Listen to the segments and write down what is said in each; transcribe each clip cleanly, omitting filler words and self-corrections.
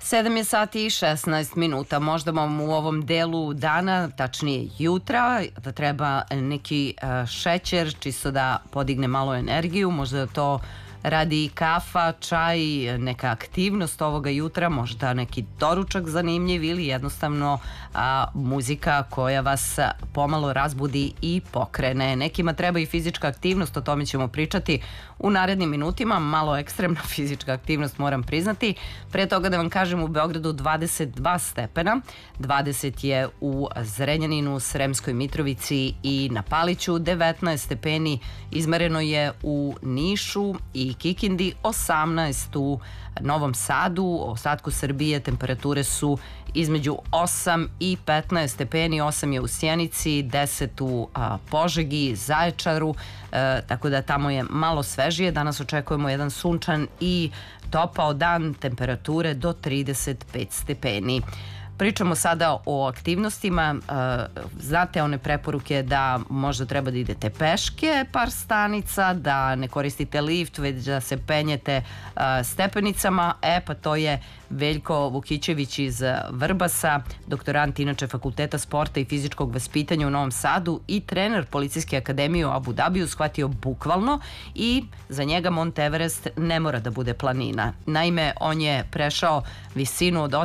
7 je sati i 16 minuta. Možda vam u ovom delu dana, tačnije jutra, da treba neki šećer, čisto da podigne malo energiju. Možda to radi i kafa, čaj, neka aktivnost ovoga jutra, možda neki doručak zanimljiv ili jednostavno muzika koja vas pomalo razbudi i pokrene. Nekima treba i fizička aktivnost, o tome ćemo pričati u narednim minutima. Malo ekstremna fizička aktivnost, moram priznati. Pre toga da vam kažem, u Beogradu 22 stepena, 20 je u Zrenjaninu, Sremskoj Mitrovici i na Paliću, 19 stepeni izmereno je u Nišu i Kikindi, 18 u Novom Sadu. U ostatku Srbije temperature su između 8 i 15 stepeni, 8 je u Sjenici, 10 u Požegi, Zaječaru, tako da tamo je malo svežije. Danas očekujemo jedan sunčan i topao dan, temperature do 35 stepeni. Pričamo sada o aktivnostima. Znate one preporuke da možda treba da idete peške par stanica, da ne koristite lift, već da se penjete stepenicama. Pa to je Veljko Vukićević iz Vrbasa, doktorant inače Fakulteta sporta i fizičkog vaspitanja u Novom Sadu i trener Policijske akademije u Abu Dabiju, shvatio bukvalno i za njega Mont Everest ne mora da bude planina. Naime, on je prešao visinu od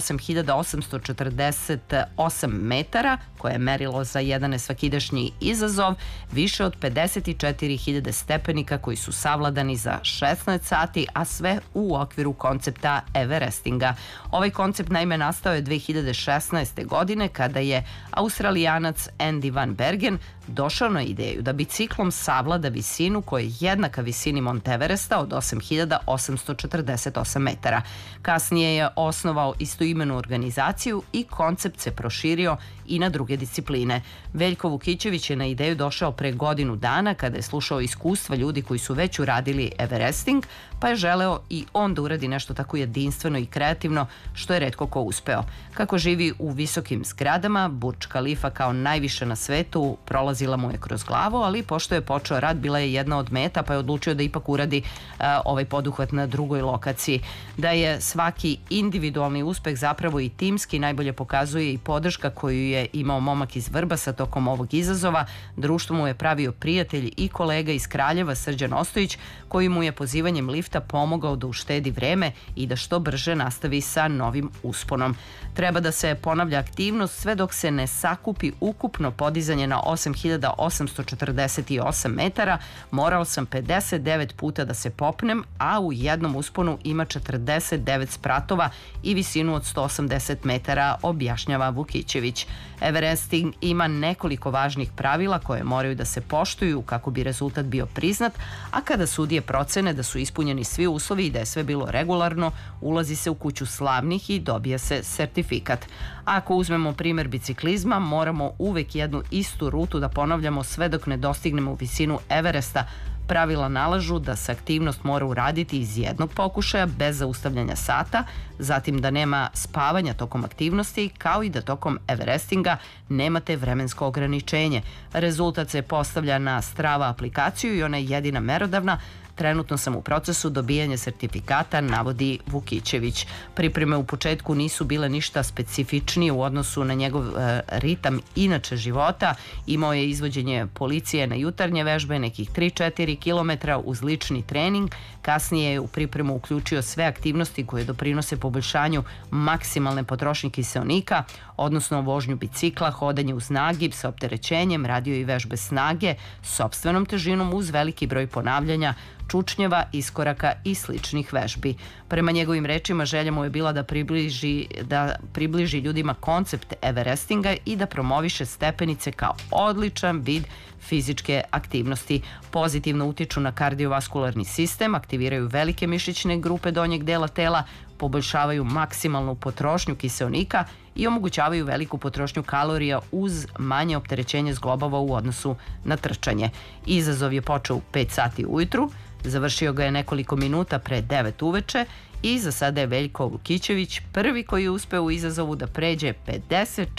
8848 metara, koje je merilo za jedan nesvakidašnji izazov, više od 54.000 stepenika koji su savladani za 16 sati, a sve u okviru koncepta Everestinga. Ovaj koncept naime nastao je 2016. godine kada je Australijanac Andy Van Bergen došao na ideju da biciklom savlada visinu koja je jednaka visini Mont Everesta od 8848 metara. Kasnije je osnovao istoimenu organizaciju i koncept se proširio i na druge discipline. Veljko Vukićević je na ideju došao pre godinu dana kada je slušao iskustva ljudi koji su već uradili Everesting, pa je želeo i on da uradi nešto tako jedinstveno i kreativno, što je retko ko uspeo. Kako živi u visokim zgradama, Burj Khalifa kao najviše na svetu prolazila mu je kroz glavu, ali pošto je počeo rad, bila je jedna od meta, pa je odlučio da ipak uradi ovaj poduhvat na drugoj lokaciji. Da je svaki individualni uspeh zapravo i timski najbolje pokazuje i podrška koju je imao momak iz Vrbasa tokom ovog izazova. Društvo mu je pravio prijatelj i kolega iz Kraljeva, Srđan Ostojić, koji mu je pozivanjem lifta pomogao da uštedi vreme i da što brže nastavi sa novim usponom. Treba da se ponavlja aktivnost sve dok se ne sakupi ukupno podizanje na 8848 metara. Morao sam 59 puta da se popnem, a u jednom usponu ima 49 spratova i visinu od 180 metara, objašnjava Vukićević. Everesting ima nekoliko važnih pravila koje moraju da se poštuju kako bi rezultat bio priznat, a kada sudije procene da su ispunjeni svi uslovi i da je sve bilo regularno, ulazi se u kuću slavnih i dobija se sertifikat. Ako uzmemo primer biciklizma, moramo uvek jednu istu rutu da ponavljamo sve dok ne dostignemo visinu Everesta. Pravila nalažu da se aktivnost mora uraditi iz jednog pokušaja bez zaustavljanja sata, zatim da nema spavanja tokom aktivnosti, kao i da tokom Everestinga nemate vremensko ograničenje. Rezultat se postavlja na Strava aplikaciju i ona je jedina merodavna. Trenutno sam u procesu dobijanja sertifikata, navodi Vukićević. Pripreme u početku nisu bile ništa specifičnije u odnosu na njegov ritam inače života. Imao je izvođenje policije na jutarnje vežbe, nekih 3-4 km uz lični trening. Kasnije je u pripremu uključio sve aktivnosti koje doprinose poboljšanju maksimalne potrošnje kiseonika, odnosno vožnju bicikla, hodanje uz nagib sa opterećenjem, radio i vežbe snage, sopstvenom težinom uz veliki broj ponavljanja, čučnjeva, iskoraka i sličnih vežbi. Prema njegovim rečima, želja mu je bila da približi ljudima koncept Everestinga i da promoviše stepenice kao odličan vid fizičke aktivnosti. Pozitivno utiču na kardiovaskularni sistem, aktiviraju velike mišićne grupe donjeg dela tela, poboljšavaju maksimalnu potrošnju kiseonika i omogućavaju veliku potrošnju kalorija uz manje opterećenje zglobova u odnosu na trčanje. Izazov je počeo u 5 sati ujutru, završio ga je nekoliko minuta pre 9 uveče i za sada je Veljko Vukićević prvi koji je uspeo u izazovu da pređe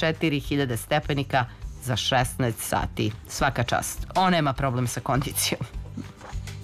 54.000 stepenika za 16 sati. Svaka čast. On nema problem sa kondicijom.